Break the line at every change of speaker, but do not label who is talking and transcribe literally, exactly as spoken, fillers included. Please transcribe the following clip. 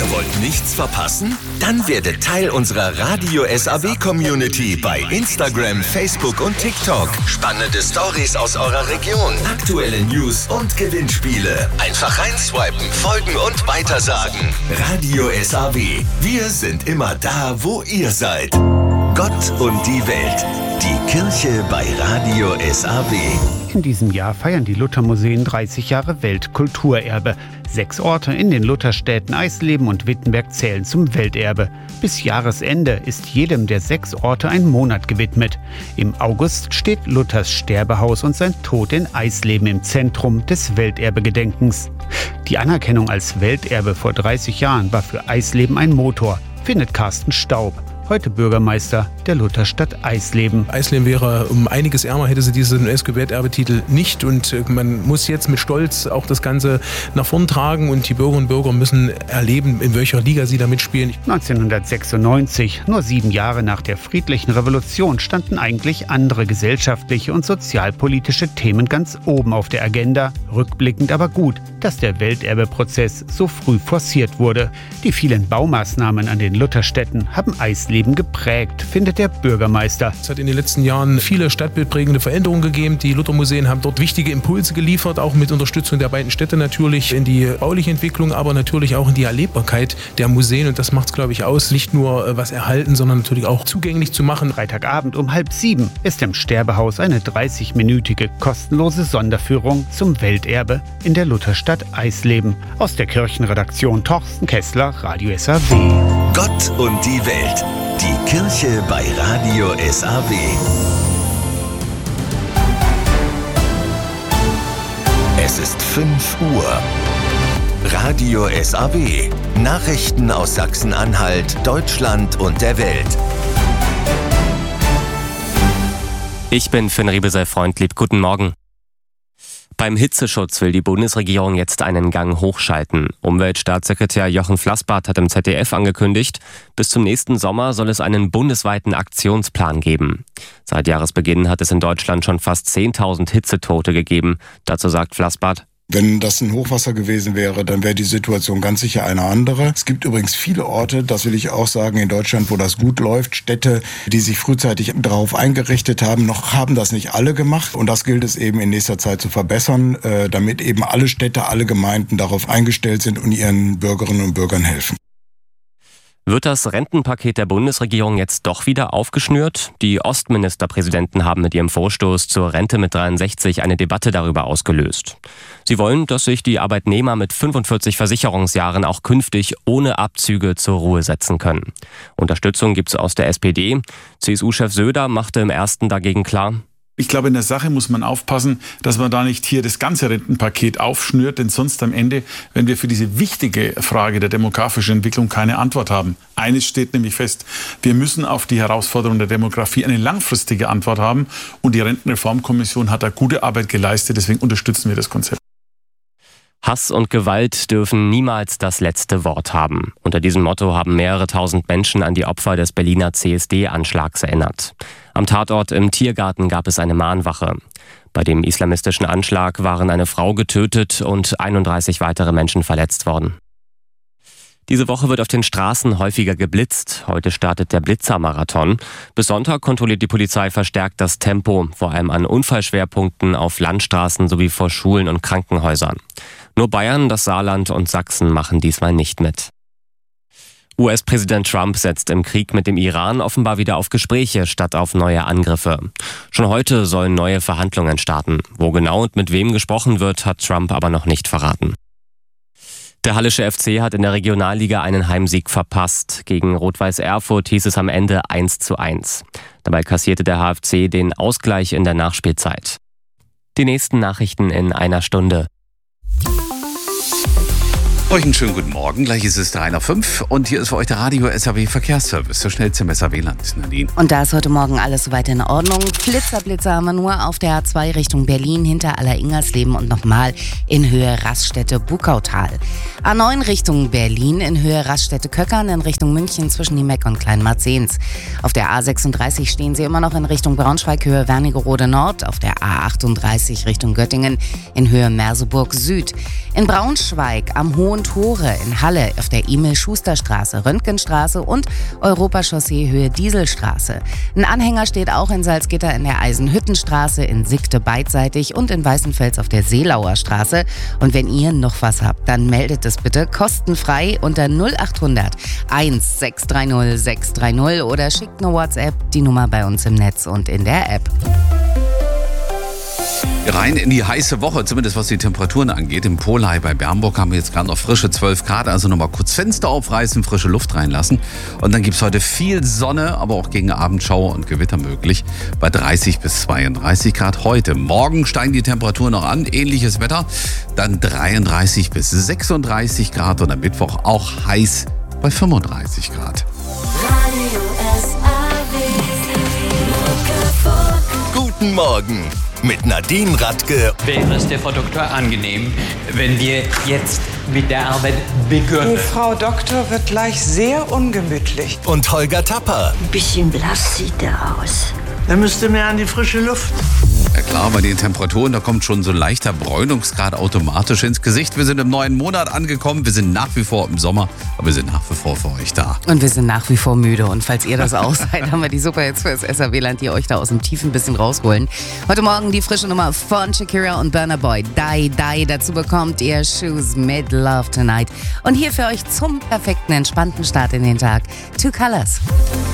Ihr wollt nichts verpassen? Dann werdet Teil unserer Radio S A W-Community bei Instagram, Facebook und TikTok. Spannende Stories aus eurer Region, aktuelle News und Gewinnspiele. Einfach reinswipen, folgen und weitersagen. Radio S A W. Wir sind immer da, wo ihr seid. Gott und die Welt. Die Kirche bei Radio S A W.
In diesem Jahr feiern die Luthermuseen dreißig Jahre Weltkulturerbe. Sechs Orte in den Lutherstädten Eisleben und Wittenberg zählen zum Welterbe. Bis Jahresende ist jedem der sechs Orte ein Monat gewidmet. Im August steht Luthers Sterbehaus und sein Tod in Eisleben im Zentrum des Welterbegedenkens. Die Anerkennung als Welterbe vor dreißig Jahren war für Eisleben ein Motor, findet Carsten Staub, heute Bürgermeister der Lutherstadt Eisleben.
Eisleben wäre um einiges ärmer, hätte sie diesen UNESCO-Welterbetitel nicht. Und man muss jetzt mit Stolz auch das Ganze nach vorn tragen. Und die Bürgerinnen und Bürger müssen erleben, in welcher Liga sie da mitspielen.
neunzehnhundertsechsundneunzig, nur sieben Jahre nach der friedlichen Revolution, standen eigentlich andere gesellschaftliche und sozialpolitische Themen ganz oben auf der Agenda. Rückblickend aber gut, dass der Welterbeprozess so früh forciert wurde. Die vielen Baumaßnahmen an den Lutherstädten haben Eisleben geprägt, findet der Bürgermeister.
Es hat in den letzten Jahren viele stadtbildprägende Veränderungen gegeben. Die Luthermuseen haben dort wichtige Impulse geliefert, auch mit Unterstützung der beiden Städte natürlich in die bauliche Entwicklung, aber natürlich auch in die Erlebbarkeit der Museen. Und das macht es, glaube ich, aus, nicht nur was erhalten, sondern natürlich auch zugänglich zu machen.
Freitagabend um halb sieben ist im Sterbehaus eine dreißigminütige kostenlose Sonderführung zum Welterbe in der Lutherstadt Eisleben. Aus der Kirchenredaktion Torsten Kessler, Radio S A W.
Gott und die Welt. Die Kirche bei Radio S A W. Es ist fünf Uhr. Radio S A W. Nachrichten aus Sachsen-Anhalt, Deutschland und der Welt.
Ich bin Finn Riebesel-Freundlieb. Guten Morgen. Beim Hitzeschutz will die Bundesregierung jetzt einen Gang hochschalten. Umweltstaatssekretär Jochen Flassbart hat im Z D F angekündigt, bis zum nächsten Sommer soll es einen bundesweiten Aktionsplan geben. Seit Jahresbeginn hat es in Deutschland schon fast zehntausend Hitzetote gegeben. Dazu sagt Flassbart:
Wenn das ein Hochwasser gewesen wäre, dann wäre die Situation ganz sicher eine andere. Es gibt übrigens viele Orte, das will ich auch sagen, in Deutschland, wo das gut läuft. Städte, die sich frühzeitig darauf eingerichtet haben, noch haben das nicht alle gemacht. Und das gilt es eben in nächster Zeit zu verbessern, damit eben alle Städte, alle Gemeinden darauf eingestellt sind und ihren Bürgerinnen und Bürgern helfen.
Wird das Rentenpaket der Bundesregierung jetzt doch wieder aufgeschnürt? Die Ostministerpräsidenten haben mit ihrem Vorstoß zur Rente mit dreiundsechzig eine Debatte darüber ausgelöst. Sie wollen, dass sich die Arbeitnehmer mit fünfundvierzig Versicherungsjahren auch künftig ohne Abzüge zur Ruhe setzen können. Unterstützung gibt es aus der S P D. C S U-Chef Söder machte im ersten dagegen klar:
Ich glaube, in der Sache muss man aufpassen, dass man da nicht hier das ganze Rentenpaket aufschnürt, denn sonst am Ende, wenn wir für diese wichtige Frage der demografischen Entwicklung keine Antwort haben. Eines steht nämlich fest: Wir müssen auf die Herausforderung der Demografie eine langfristige Antwort haben, und die Rentenreformkommission hat da gute Arbeit geleistet, deswegen unterstützen wir das Konzept.
Hass und Gewalt dürfen niemals das letzte Wort haben. Unter diesem Motto haben mehrere tausend Menschen an die Opfer des Berliner C S D-Anschlags erinnert. Am Tatort im Tiergarten gab es eine Mahnwache. Bei dem islamistischen Anschlag waren eine Frau getötet und einunddreißig weitere Menschen verletzt worden. Diese Woche wird auf den Straßen häufiger geblitzt. Heute startet der Blitzermarathon. Bis Sonntag kontrolliert die Polizei verstärkt das Tempo, vor allem an Unfallschwerpunkten auf Landstraßen sowie vor Schulen und Krankenhäusern. Nur Bayern, das Saarland und Sachsen machen diesmal nicht mit. U S-Präsident Trump setzt im Krieg mit dem Iran offenbar wieder auf Gespräche statt auf neue Angriffe. Schon heute sollen neue Verhandlungen starten. Wo genau und mit wem gesprochen wird, hat Trump aber noch nicht verraten. Der Hallische F C hat in der Regionalliga einen Heimsieg verpasst. Gegen Rot-Weiß Erfurt hieß es am Ende eins zu eins. Dabei kassierte der H F C den Ausgleich in der Nachspielzeit. Die nächsten Nachrichten in einer Stunde.
Euch einen schönen guten Morgen. Gleich ist es drei nach fünf und hier ist für euch der Radio S A W Verkehrsservice, der schnellste im S A W-Land. Nadine.
Und da ist heute Morgen alles soweit in Ordnung. Blitzer, Blitzer haben wir nur auf der A zwei Richtung Berlin hinter Aller-Ingersleben und nochmal in Höhe Raststätte-Bukautal. A neun Richtung Berlin in Höhe Raststätte-Köckern in Richtung München zwischen Niemeck und Kleinmarzens. Auf der A sechsunddreißig stehen sie immer noch in Richtung Braunschweig Höhe Wernigerode Nord. Auf der A achtunddreißig Richtung Göttingen in Höhe Merseburg Süd. In Braunschweig am Hohen Hohen Tore in Halle auf der Emil-Schuster-Straße, Röntgenstraße und Europachaussee Höhe Dieselstraße. Ein Anhänger steht auch in Salzgitter in der Eisenhüttenstraße, in Sickte beidseitig und in Weißenfels auf der Seelauer Straße. Und wenn ihr noch was habt, dann meldet es bitte kostenfrei unter null acht hundert eins sechs drei null sechs drei null oder schickt eine WhatsApp, die Nummer bei uns im Netz und in der App.
Rein in die heiße Woche, zumindest was die Temperaturen angeht. Im Polei bei Bernburg haben wir jetzt gerade noch frische zwölf Grad, also nochmal kurz Fenster aufreißen, frische Luft reinlassen. Und dann gibt es heute viel Sonne, aber auch gegen Abend Schauer und Gewitter möglich. Bei dreißig bis zweiunddreißig Grad heute. Morgen steigen die Temperaturen noch an, ähnliches Wetter. Dann dreiunddreißig bis sechsunddreißig Grad und am Mittwoch auch heiß bei fünfunddreißig Grad.
Guten Morgen mit Nadine Radke.
Wäre es der Frau Doktor angenehm, wenn wir jetzt mit der Arbeit beginnen?
Die Frau Doktor wird gleich sehr ungemütlich.
Und Holger Tapper.
Ein bisschen blass sieht er aus.
Er müsste mehr an die frische Luft.
Ja klar, bei den Temperaturen, da kommt schon so ein leichter Bräunungsgrad automatisch ins Gesicht. Wir sind im neuen Monat angekommen, wir sind nach wie vor im Sommer, aber wir sind nach wie vor für euch da.
Und wir sind nach wie vor müde. Und falls ihr das auch seid, haben wir die Superhits für das S R W-Land, die euch da aus dem Tiefen ein bisschen rausholen. Heute Morgen die frische Nummer von Shakira und Burna Boy. Die, die. Dazu bekommt ihr Shoes Made Love Tonight. Und hier für euch zum perfekten, entspannten Start in den Tag, Two Colors.